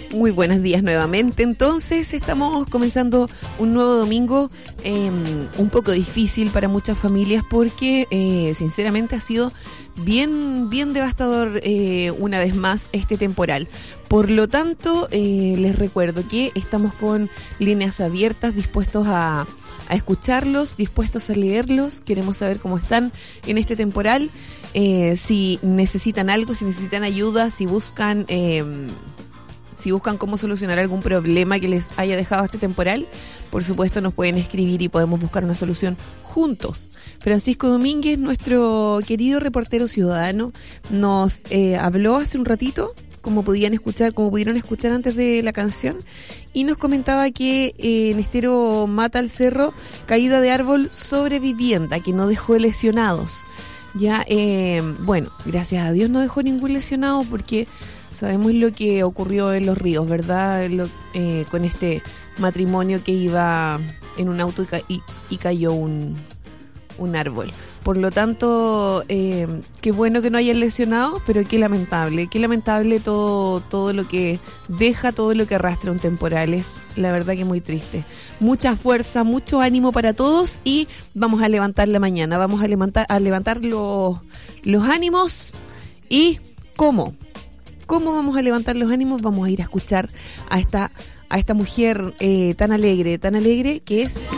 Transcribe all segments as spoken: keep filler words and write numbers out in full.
Muy buenos días nuevamente. Entonces estamos comenzando un nuevo domingo eh, un poco difícil para muchas familias porque eh, sinceramente ha sido bien, bien devastador eh, una vez más este temporal. Por lo tanto, eh, les recuerdo que estamos con líneas abiertas, dispuestos a, a escucharlos, dispuestos a leerlos. Queremos saber cómo están en este temporal, eh, si necesitan algo, si necesitan ayuda, si buscan... Eh, Si buscan cómo solucionar algún problema que les haya dejado este temporal, por supuesto nos pueden escribir y podemos buscar una solución juntos. Francisco Domínguez, nuestro querido reportero ciudadano, nos eh, habló hace un ratito, como podían escuchar, como pudieron escuchar antes de la canción, y nos comentaba que eh, en Estero Mata al Cerro, caída de árbol sobre vivienda, que no dejó lesionados. Ya, eh, bueno, gracias a Dios no dejó ningún lesionado porque... Sabemos lo que ocurrió en Los Ríos, ¿verdad? Lo, eh, con este matrimonio que iba en un auto y, ca- y, y cayó un, un árbol. Por lo tanto, eh, qué bueno que no hayan lesionado, pero qué lamentable. Qué lamentable todo, todo lo que deja, todo lo que arrastra un temporal. Es la verdad que muy triste. Mucha fuerza, mucho ánimo para todos y vamos a levantar la mañana. Vamos a levantar, a levantar los, los ánimos. ¿Y cómo? ¿Cómo vamos a levantar los ánimos? Vamos a ir a escuchar a esta, a esta mujer eh, tan alegre, tan alegre que es...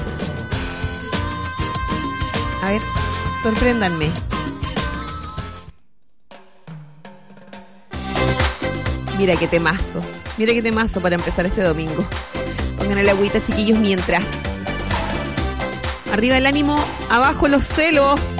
A ver, sorpréndanme. Mira qué temazo, mira qué temazo para empezar este domingo. Pongan el agüita, chiquillos, mientras. Arriba el ánimo, abajo los celos.